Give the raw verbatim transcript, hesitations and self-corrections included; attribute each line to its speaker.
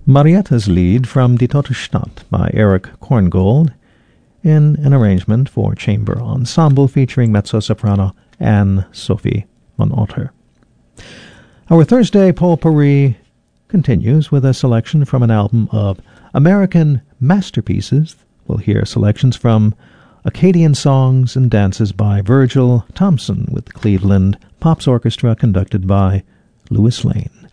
Speaker 1: Marietta's Lied from Die Tote Stadt by Eric Korngold in an arrangement for chamber ensemble featuring mezzo-soprano Anne-Sophie von Otter. Our Thursday potpourri continues with a selection from an album of American masterpieces. We'll hear selections from Acadian songs and dances by Virgil Thompson with the Cleveland Pops Orchestra conducted by Louis Lane.